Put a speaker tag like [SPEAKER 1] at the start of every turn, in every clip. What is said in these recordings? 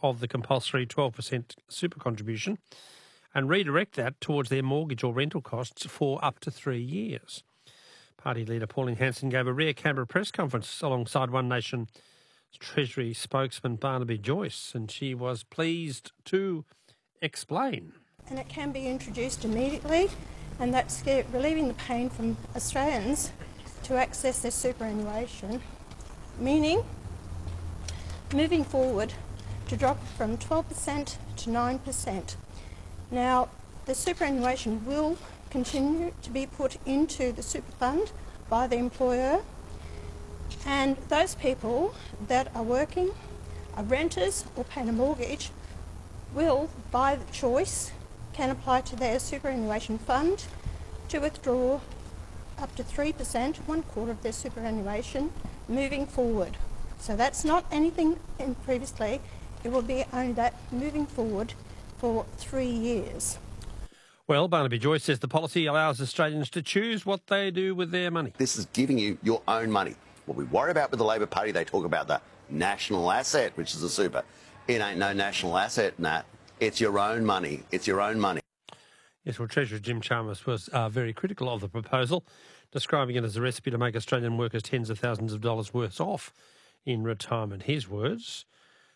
[SPEAKER 1] of the compulsory 12% super contribution and redirect that towards their mortgage or rental costs for up to 3 years. Party leader Pauline Hanson gave a rare Canberra press conference alongside One Nation Treasury spokesman Barnaby Joyce, and she was pleased to explain.
[SPEAKER 2] And it can be introduced immediately, and that's relieving the pain from Australians to access their superannuation, meaning moving forward to drop from 12% to 9%. Now, the superannuation will continue to be put into the super fund by the employer, and those people that are working, are renters or paying a mortgage, will, by the choice, can apply to their superannuation fund to withdraw up to 3%, 1/4 of their superannuation, moving forward. So that's not anything in previously, it will be only that moving forward for 3 years.
[SPEAKER 1] Well, Barnaby Joyce says the policy allows Australians to choose what they do with their money.
[SPEAKER 3] This is giving you your own money. What we worry about with the Labor Party, they talk about the national asset, which is the super. It ain't no national asset, Nat. It's your own money. It's your own money.
[SPEAKER 1] Yes, well, Treasurer Jim Chalmers was very critical of the proposal, describing it as a recipe to make Australian workers tens of thousands of dollars worse off in retirement. His words.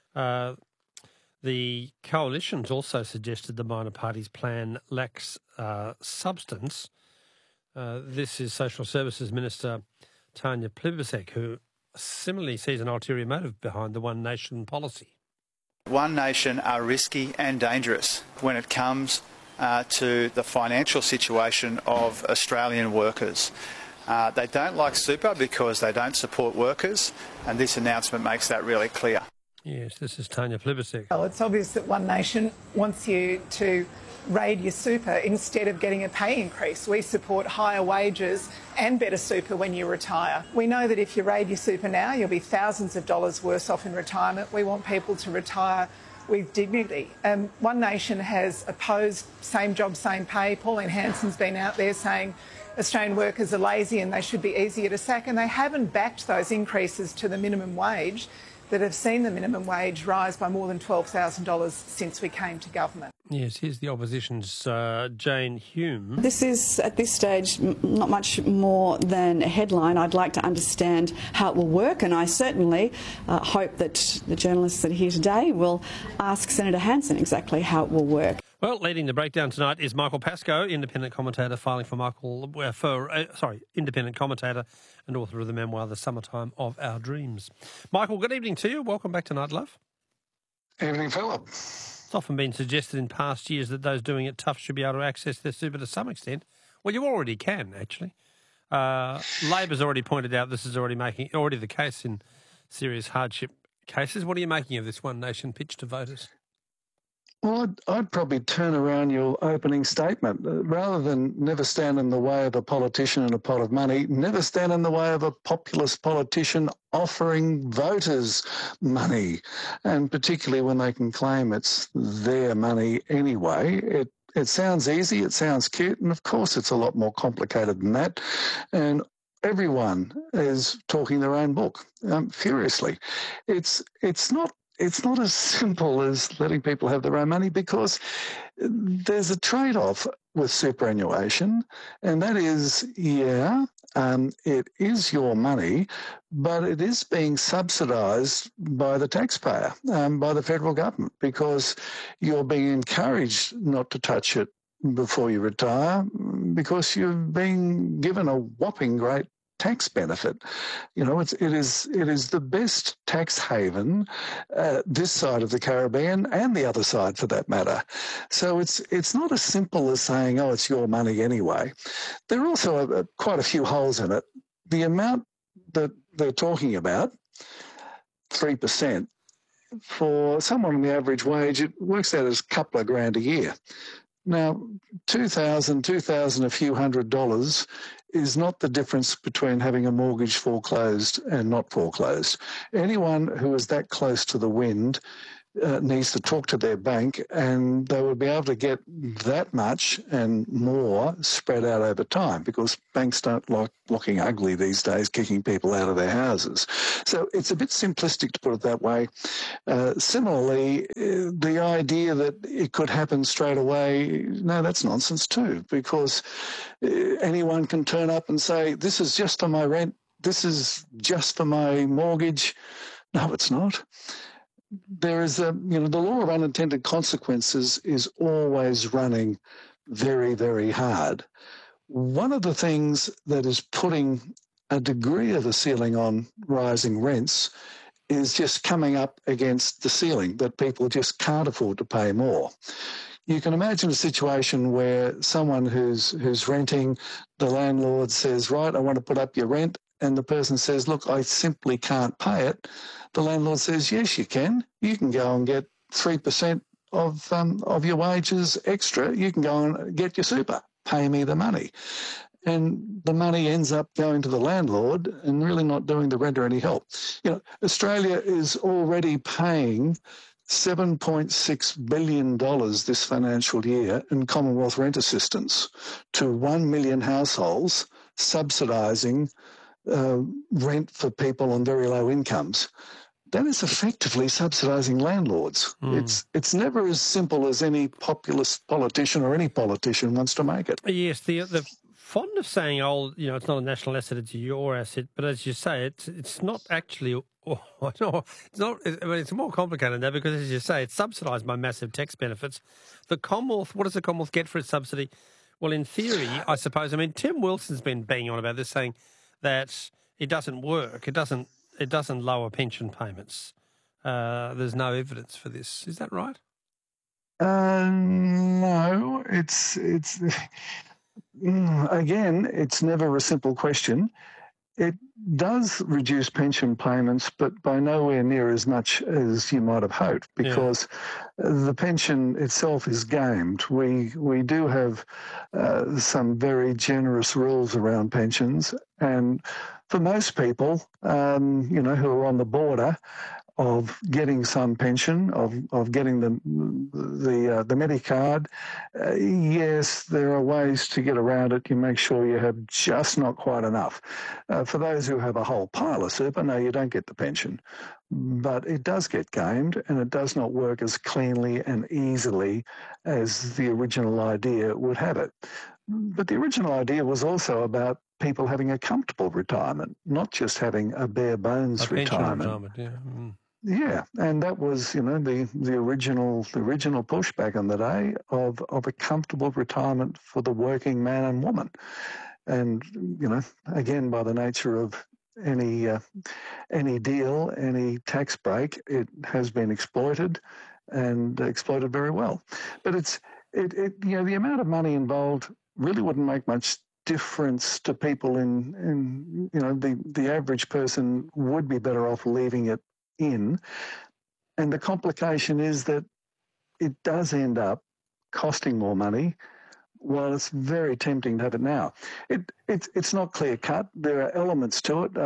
[SPEAKER 1] The coalition's also suggested the minor party's plan lacks substance. This is Social Services Minister Tanya Plibersek, who similarly sees an ulterior motive behind the One Nation policy.
[SPEAKER 4] One Nation are risky and dangerous when it comes to the financial situation of Australian workers. They don't like super because they don't support workers, and this announcement makes that really clear.
[SPEAKER 1] Yes, this is Tanya Plibersek.
[SPEAKER 5] Well, it's obvious that One Nation wants you to raid your super instead of getting a pay increase. We support higher wages and better super when you retire. We know that if you raid your super now, you'll be thousands of dollars worse off in retirement. We want people to retire with dignity. One Nation has opposed same job, same pay. Pauline Hanson's been out there saying Australian workers are lazy and they should be easier to sack, and they haven't backed those increases to the minimum wage that have seen the minimum wage rise by more than $12,000 since we came to government.
[SPEAKER 1] Yes, here's the opposition's Jane Hume.
[SPEAKER 6] This is, at this stage, not much more than a headline. I'd like to understand how it will work, and I certainly hope that the journalists that are here today will ask Senator Hanson exactly how it will work.
[SPEAKER 1] Well, leading the breakdown tonight is Michael Pascoe, independent commentator, independent commentator and author of the memoir The Summertime of Our Dreams. Michael, good evening to you. Welcome back to Night Love.
[SPEAKER 7] Evening, Philip.
[SPEAKER 1] It's often been suggested in past years that those doing it tough should be able to access their super to some extent. Well, you already can, actually. Labor's already pointed out this is already the case in serious hardship cases. What are you making of this One Nation pitch to voters?
[SPEAKER 7] Well, I'd probably turn around your opening statement. Rather than never stand in the way of a politician and a pot of money, never stand in the way of a populist politician offering voters money, and particularly when they can claim it's their money anyway. It sounds easy, it sounds cute, and of course it's a lot more complicated than that. And everyone is talking their own book furiously. It's not as simple as letting people have their own money, because there's a trade-off with superannuation, and that is, it is your money, but it is being subsidised by the taxpayer, by the federal government, because you're being encouraged not to touch it before you retire, because you're being given a whopping great tax benefit. You know, it is the best tax haven this side of the Caribbean, and the other side for that matter. So it's not as simple as saying, oh, it's your money anyway. There are also quite a few holes in it. The amount that they're talking about, 3%, for someone on the average wage, it works out as a couple of grand a year. Now, $2,000 a few $100 is not the difference between having a mortgage foreclosed and not foreclosed. Anyone who is that close to the wind needs to talk to their bank, and they would be able to get that much and more spread out over time, because banks don't like looking ugly these days, kicking people out of their houses. So it's a bit simplistic to put it that way. Similarly, the idea that it could happen straight away, no, that's nonsense too, because anyone can turn up and say, this is just for my rent, this is just for my mortgage. No, it's not. There is the law of unintended consequences is always running very, very hard. One of the things that is putting a degree of a ceiling on rising rents is just coming up against the ceiling, that people just can't afford to pay more. You can imagine a situation where someone who's renting, the landlord says, right, I want to put up your rent, and the person says, look, I simply can't pay it. The landlord says, yes, you can. You can go and get 3% of your wages extra. You can go and get your super. Pay me the money. And the money ends up going to the landlord and really not doing the renter any help. Australia is already paying $7.6 billion this financial year in Commonwealth rent assistance to 1 million households, subsidising rent for people on very low incomes. That is effectively subsidising landlords. It's never as simple as any populist politician or any politician wants to make it.
[SPEAKER 1] Yes, the fond of saying, it's not a national asset, it's your asset. But as you say, it's not actually. It's not. It's more complicated than that, because, as you say, it's subsidised by massive tax benefits. The Commonwealth, what does the Commonwealth get for its subsidy? Well, in theory, I suppose. I mean, Tim Wilson's been banging on about this, saying that it doesn't work. It doesn't lower pension payments. There's no evidence for this. Is that right?
[SPEAKER 7] No. It's again, it's never a simple question. It does reduce pension payments, but by nowhere near as much as you might have hoped, because the pension itself is gamed. We do have some very generous rules around pensions, and for most people, who are on the border of getting some pension, of getting the Medicard, yes, there are ways to get around it. You make sure you have just not quite enough. For those who have a whole pile of super, no, you don't get the pension. But it does get gamed, and it does not work as cleanly and easily as the original idea would have it. But the original idea was also about people having a comfortable retirement, not just having a bare bones retirement. Yeah, and that was, the original push back in the day of a comfortable retirement for the working man and woman. And, again, by the nature of any deal, any tax break, it has been exploited, and exploited very well. But the amount of money involved really wouldn't make much difference to people in the average person would be better off leaving it in. And the complication is that it does end up costing more money, while it's very tempting to have it now. It's not clear cut. There are elements to it.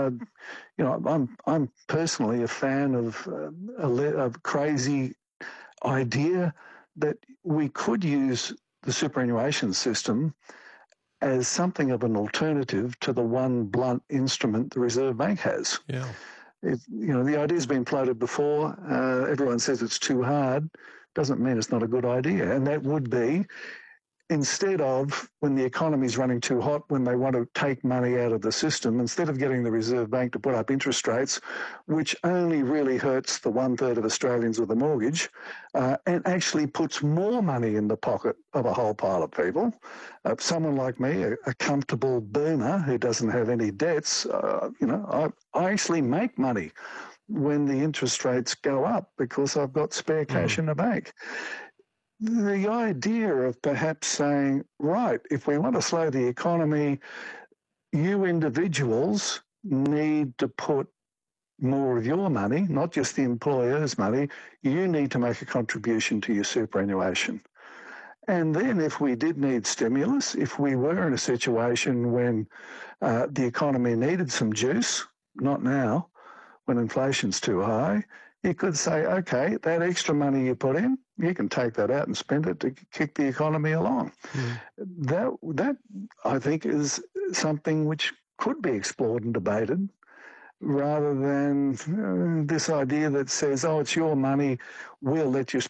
[SPEAKER 7] I'm personally a fan of a crazy idea that we could use the superannuation system as something of an alternative to the one blunt instrument the Reserve Bank has.
[SPEAKER 1] Yeah.
[SPEAKER 7] The idea's been floated before. Everyone says it's too hard. Doesn't mean it's not a good idea. And that would be, instead of, when the economy's running too hot, when they want to take money out of the system, instead of getting the Reserve Bank to put up interest rates, which only really hurts the 1/3 of Australians with a mortgage, and actually puts more money in the pocket of a whole pile of people. Someone like me, a comfortable boomer who doesn't have any debts, I actually make money when the interest rates go up because I've got spare cash in the bank. The idea of perhaps saying, right, if we want to slow the economy, you individuals need to put more of your money, not just the employer's money, you need to make a contribution to your superannuation. And then if we did need stimulus, if we were in a situation when the economy needed some juice, not now, when inflation's too high, You could say, okay, that extra money you put in, you can take that out and spend it to kick the economy along. That I think is something which could be explored and debated, rather than this idea that says, oh, it's your money, we'll let you